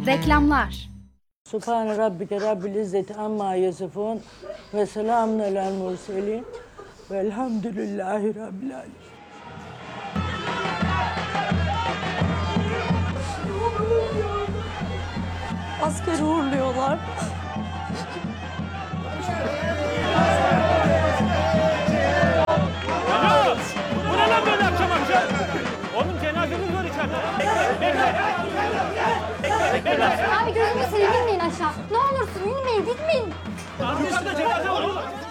Reklamlar. Subhane rabbike rabbil izzeti amma yasifun ve selamun alel murselin velhamdülillahi rabbil alemin. Askeri uğurluyorlar. Bu ne lan böyle akşam akşam? Oğlum cenazemiz var içeride. Abi gözünü seveyim inmeyin aşağı. Ne olursun inmeyin gitmeyin. Yukarıda cenaze var oğlum.